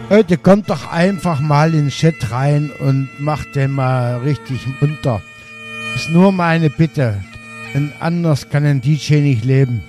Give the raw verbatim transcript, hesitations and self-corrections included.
Leute, kommt doch einfach mal in den Chat rein und macht den mal richtig munter. Ist nur meine Bitte, denn anders kann ein D J nicht leben.